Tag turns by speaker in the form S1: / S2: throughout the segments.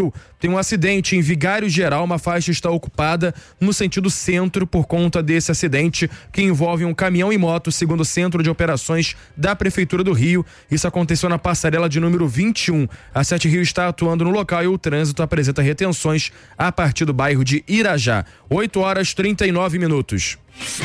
S1: Rio, tem um acidente em Vigário Geral, uma faixa está ocupada no sentido centro por conta desse acidente que envolve um caminhão e moto, segundo o Centro de Operações da Prefeitura do Rio. Isso aconteceu na passarela de número 21. A 7 Rio está atuando no local e o trânsito apresenta retenções a partir do bairro de Irajá. 8h39.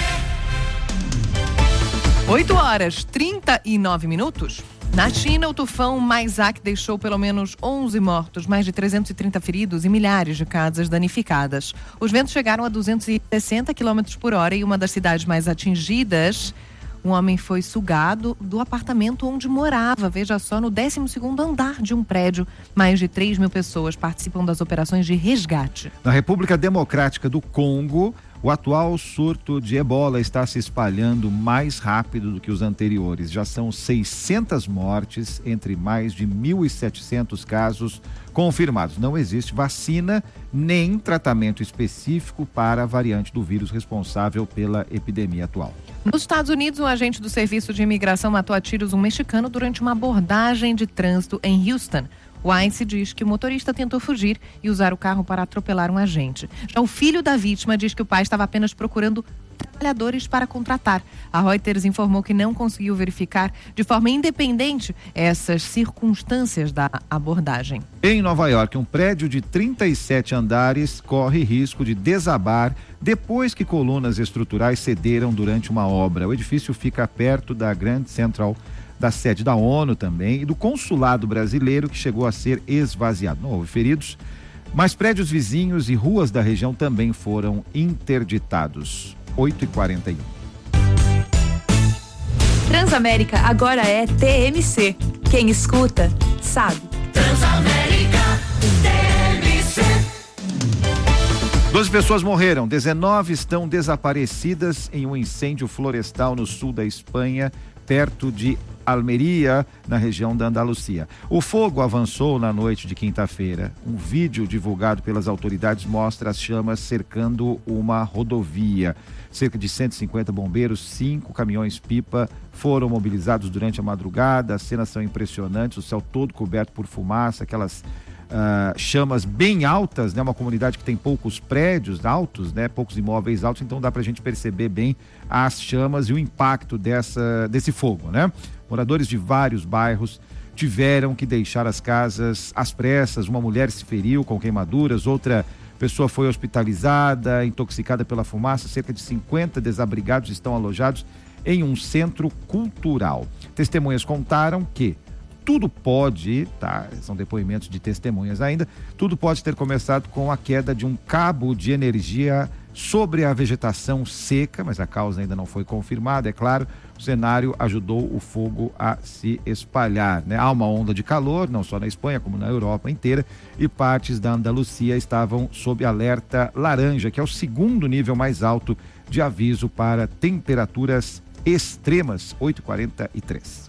S2: 8h39. Na China, o tufão Maizak deixou pelo menos 11 mortos, mais de 330 feridos e milhares de casas danificadas. Os ventos chegaram a 260 km por hora e uma das cidades mais atingidas, um homem foi sugado do apartamento onde morava, veja só, no 12º andar de um prédio. Mais de 3 mil pessoas participam das operações de resgate.
S3: Na República Democrática do Congo, o atual surto de ebola está se espalhando mais rápido do que os anteriores. Já são 600 mortes entre mais de 1.700 casos confirmados. Não existe vacina nem tratamento específico para a variante do vírus responsável pela epidemia atual.
S2: Nos Estados Unidos, um agente do Serviço de Imigração matou a tiros um mexicano durante uma abordagem de trânsito em Houston. O ICE diz que o motorista tentou fugir e usar o carro para atropelar um agente. Já o filho da vítima diz que o pai estava apenas procurando trabalhadores para contratar. A Reuters informou que não conseguiu verificar de forma independente essas circunstâncias da abordagem.
S3: Em Nova York, um prédio de 37 andares corre risco de desabar depois que colunas estruturais cederam durante uma obra. O edifício fica perto da Grand Central, da sede da ONU também, e do consulado brasileiro, que chegou a ser esvaziado. Não houve feridos, mas prédios vizinhos e ruas da região também foram interditados. 8h41.
S4: Transamérica agora é TMC. Quem escuta, sabe.
S5: Transamérica, TMC.
S3: 12 pessoas morreram, 19 estão desaparecidas em um incêndio florestal no sul da Espanha, perto de Almeria, na região da Andalucia. O fogo avançou na noite de quinta-feira. Um vídeo divulgado pelas autoridades mostra as chamas cercando uma rodovia. Cerca de 150 bombeiros, 5 caminhões-pipa foram mobilizados durante a madrugada. As cenas são impressionantes, o céu todo coberto por fumaça, aquelas chamas bem altas, né? Uma comunidade que tem poucos prédios altos, né? Poucos imóveis altos, então dá pra gente perceber bem as chamas e o impacto desse fogo, né? Moradores de vários bairros tiveram que deixar as casas às pressas. Uma mulher se feriu com queimaduras, outra pessoa foi hospitalizada, intoxicada pela fumaça. Cerca de 50 desabrigados estão alojados em um centro cultural. Testemunhas contaram que tudo pode, são depoimentos de testemunhas ainda, tudo pode ter começado com a queda de um cabo de energia sobre a vegetação seca, mas a causa ainda não foi confirmada, é claro. O cenário ajudou o fogo a se espalhar, né? Há uma onda de calor, não só na Espanha, como na Europa inteira, e partes da Andalucia estavam sob alerta laranja, que é o segundo nível mais alto de aviso para temperaturas extremas. 8h43.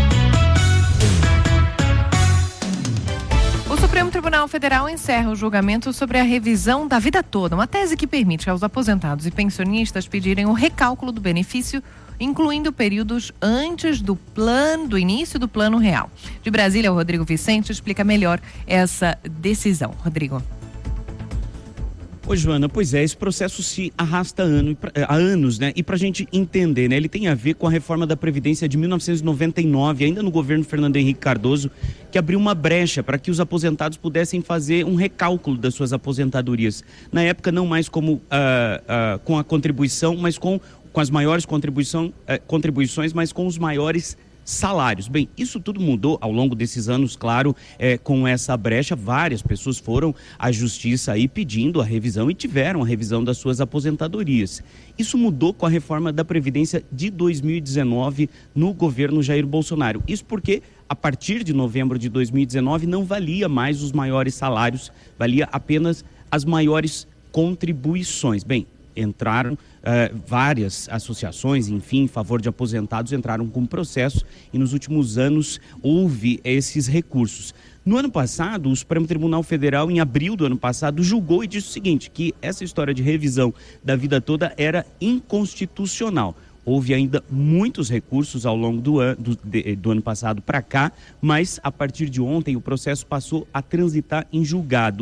S2: O Supremo Tribunal Federal encerra o julgamento sobre a revisão da vida toda, uma tese que permite aos aposentados e pensionistas pedirem o recálculo do benefício, incluindo períodos antes do início do plano real. De Brasília, o Rodrigo Vicente explica melhor essa decisão. Rodrigo.
S6: Oi, Joana, pois é, esse processo se arrasta há anos, né? E pra gente entender, né? Ele tem a ver com a reforma da Previdência de 1999, ainda no governo Fernando Henrique Cardoso, que abriu uma brecha para que os aposentados pudessem fazer um recálculo das suas aposentadorias. Na época, não mais como com a contribuição, mas com as maiores contribuições, mas com os maiores salários. Bem, isso tudo mudou ao longo desses anos, claro, com essa brecha. Várias pessoas foram à justiça aí pedindo a revisão e tiveram a revisão das suas aposentadorias. Isso mudou com a reforma da Previdência de 2019 no governo Jair Bolsonaro. Isso porque, a partir de novembro de 2019, não valia mais os maiores salários, valia apenas as maiores contribuições. Bem, entraram várias associações, enfim, em favor de aposentados, entraram com processo e nos últimos anos houve esses recursos. No ano passado, o Supremo Tribunal Federal, em abril do ano passado, julgou e disse o seguinte, que essa história de revisão da vida toda era inconstitucional. Houve ainda muitos recursos ao longo do ano passado para cá, mas a partir de ontem o processo passou a transitar em julgado.